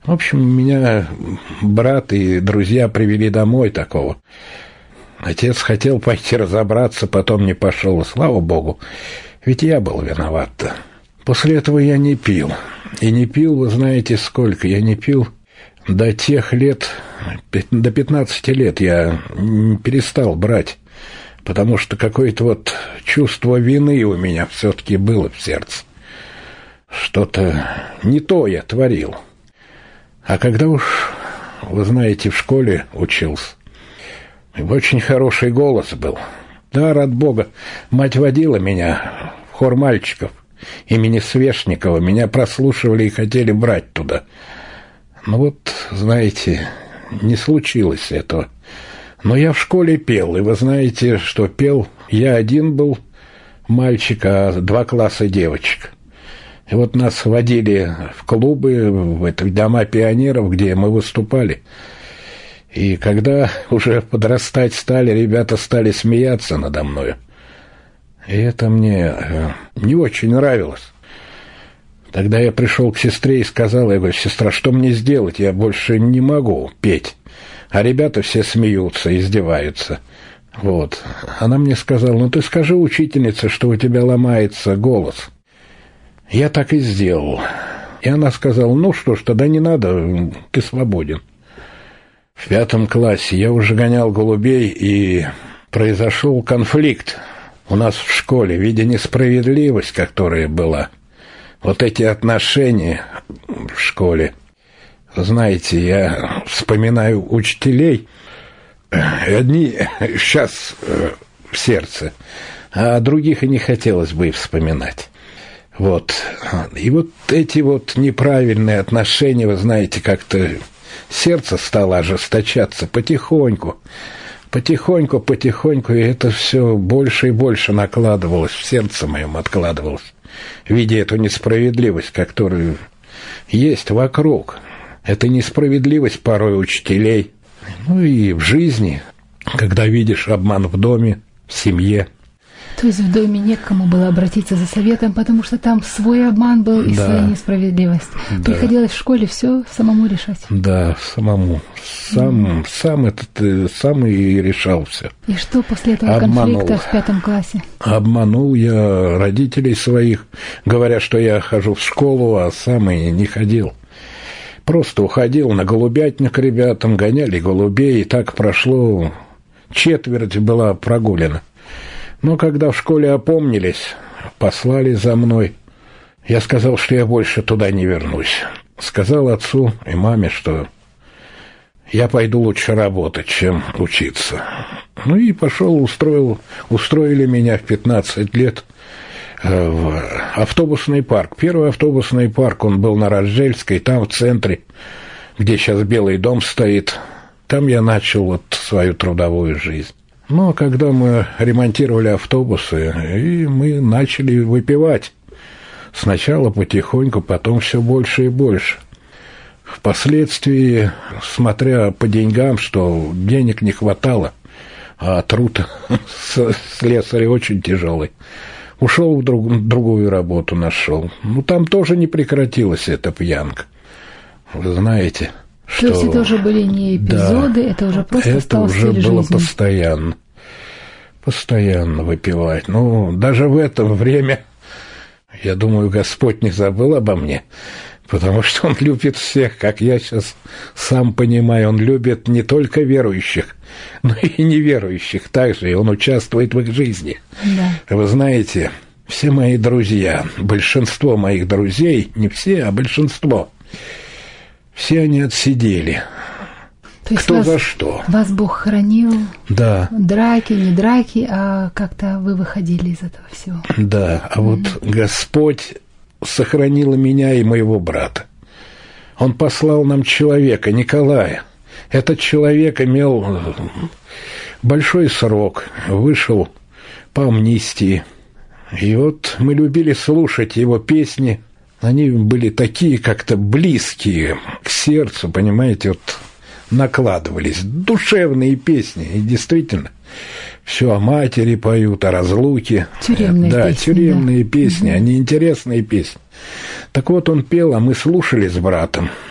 В общем, меня брат и друзья привели домой такого. Отец хотел пойти разобраться, потом не пошел, и слава богу, ведь я был виноват-то. После этого я не пил. И не пил, вы знаете, сколько. Я не пил до тех лет, до 15 лет я перестал брать, потому что какое-то вот чувство вины у меня все-таки было в сердце. Что-то не то я творил. А когда уж, вы знаете, в школе учился, очень хороший голос был. Да, рад Бога, мать водила меня в хор мальчиков имени Свешникова. Меня прослушивали и хотели брать туда. Ну вот, знаете, не случилось этого. Но я в школе пел, и вы знаете, что пел. Я один был мальчик, а 2 класса девочек. И вот нас водили в клубы, в дома пионеров, где мы выступали. И когда уже подрастать стали, ребята стали смеяться надо мною. И это мне не очень нравилось. Тогда я пришел к сестре и сказал, я говорю: сестра, что мне сделать? Я больше не могу петь. А ребята все смеются, издеваются. Вот. Она мне сказала: ну ты скажи учительнице, что у тебя ломается голос. Я так и сделал. И она сказала: ну что ж, тогда не надо, ты свободен. В 5 классе я уже гонял голубей, и произошел конфликт у нас в школе, видя несправедливость, которая была. Вот эти отношения в школе. Знаете, я вспоминаю учителей, одни сейчас в сердце, а других и не хотелось бы и вспоминать. Вот. И вот эти вот неправильные отношения, вы знаете, как-то сердце стало ожесточаться потихоньку, и это все больше и больше накладывалось, в сердце моем откладывалось, видя эту несправедливость, которая есть вокруг. Это несправедливость порой учителей, ну и в жизни, когда видишь обман в доме, в семье. То есть в доме некому было обратиться за советом, потому что там свой обман был и своя несправедливость. Да. Приходилось в школе все самому решать. Да, самому. Сам и решал все. И что после этого конфликта в 5 классе? Обманул я родителей своих, говоря, что я хожу в школу, а сам и не ходил. Просто уходил на голубятник к ребятам, гоняли голубей, и так прошло, четверть была прогулена. Но когда в школе опомнились, послали за мной, я сказал, что я больше туда не вернусь. Сказал отцу и маме, что я пойду лучше работать, чем учиться. Ну и пошел, устроили меня в 15 лет в автобусный парк. Первый автобусный парк, он был на Рождельской, там в центре, где сейчас Белый дом стоит. Там я начал вот свою трудовую жизнь. Но когда мы ремонтировали автобусы, и мы начали выпивать. Сначала потихоньку, потом все больше и больше. Впоследствии, смотря по деньгам, что денег не хватало, а труд слесаря очень тяжелый, ушел в другую работу, нашел. Ну, там тоже не прекратилась эта пьянка. Вы знаете... То есть это уже были не эпизоды, это уже просто стал стиль жизни. Это уже было постоянно выпивать. Ну, даже в это время, я думаю, Господь не забыл обо мне, потому что Он любит всех, как я сейчас сам понимаю. Он любит не только верующих, но и неверующих также, и Он участвует в их жизни. Да. Вы знаете, все мои друзья, большинство моих друзей, не все, а большинство, все они отсидели. То есть кто за что. Вас Бог хранил? Да. Драки, не драки, а как-то вы выходили из этого всего. Да, а вот Господь сохранил меня и моего брата. Он послал нам человека, Николая. Этот человек имел большой срок, вышел по амнистии. И вот мы любили слушать его песни. Они были такие как-то близкие к сердцу, понимаете, вот накладывались. Душевные песни, и действительно, все о матери поют, о разлуке. Тюремные песни. Тюремные песни, они интересные песни. Так вот он пел, а мы слушали с братом.